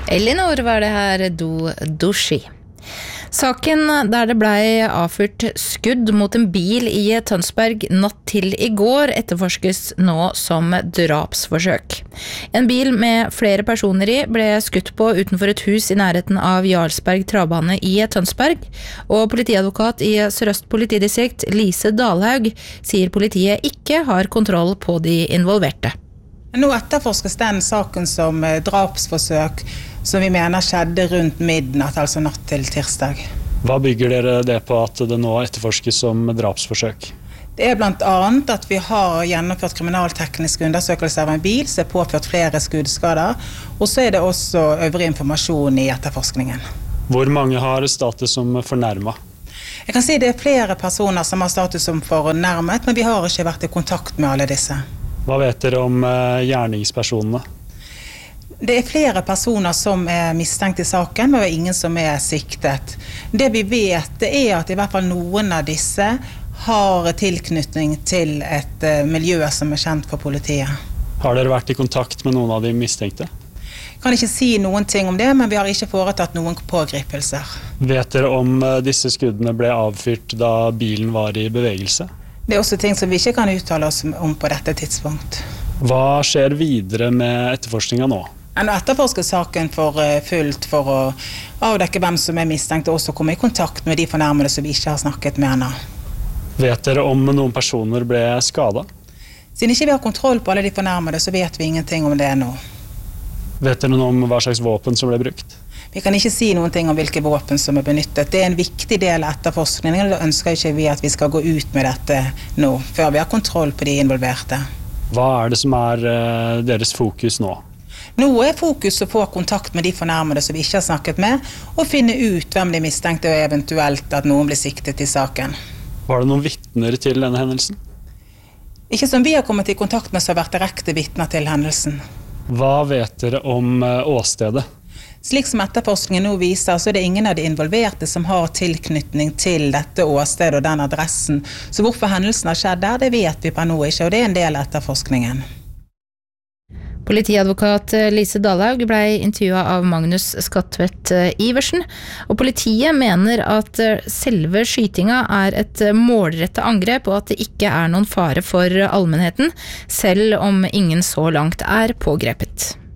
Elinor var det her, Dushi. Saken der det ble avfyrt skudd mot en bil i Tønsberg natt til i går etterforskes nå som drapsforsøk. En bil med flere personer i ble skutt på utenfor et hus i nærheten av Jarlsberg travbane i Tønsberg, og politiadvokat i Sør-Øst politidistrikt Lise Dalhaug sier politiet ikke har kontroll på de involverte. Nå etterforskes den saken som drapsforsøk som vi mener skjedde rundt midnatt, altså natt til tirsdag. Hva bygger dere det på at det nå etterforskes som drapsforsøk? Det blant annet at vi har gjennomført kriminaltekniske undersøkelser av en bil som påført flere skuddskader, og så det også øvrig informasjon i etterforskningen. Hvor mange har status som fornærmet? Jeg kan si det flere personer som har status som fornærmet, men vi har ikke vært i kontakt med alle disse. Hva vet dere om gjerningspersonene? Det flere personer som mistenkt i saken, men det ingen som siktet. Det vi vet det at i hvert fall noen av disse har tilknytning til et miljø som kjent for politiet. Har dere vært i kontakt med noen av de mistenkte? Jeg kan ikke si noen ting om det, men vi har ikke foretatt noen pågripelser. Vet dere om disse skuddene ble avfyrt da bilen var i bevegelse? Det også ting som vi ikke kan uttale oss om på dette tidspunkt. Hva skjer videre med etterforskningen nå? Nå etterforsker saken for fullt for å avdekke hvem som mistenkt, og også komme i kontakt med de fornærmede som vi ikke har snakket med ennå. Vet dere om noen personer ble skadet? Siden ikke vi har kontroll på alle de fornærmede, så vet vi ingenting om det nå. Vet dere noe om hva slags våpen som ble brukt? Vi kan ikke si noen ting om hvilke våpen som benyttet. Det en viktig del av etterforskningen, og da ønsker ikke vi at vi skal gå ut med dette nå, før vi har kontroll på de involverte. Hva det som deres fokus nå? Nå fokus å få kontakt med de fornærmede som vi ikke har snakket med, og finne ut hvem de mistenkte og eventuelt at noen blir siktet i saken. Var det noen vitner til denne hendelsen? Ikke som vi har kommet i kontakt med, så har vært direkte vitner til hendelsen. Hva vet dere om åstedet? Slik som etterforskningen nå viser, så det ingen av de involverte som har tilknytning til dette åstedet og den adressen. Så hvorfor hendelsen har skjedd der, det vet vi på nå ikke, og det en del av etterforskningen. Politiadvokat Lise Dalhaug ble intervjuet av Magnus Skatvedt Iversen, og politiet mener at selve skytinga et målrettet angrep, og at det ikke noen fare for allmennheten, selv om ingen så langt pågrepet.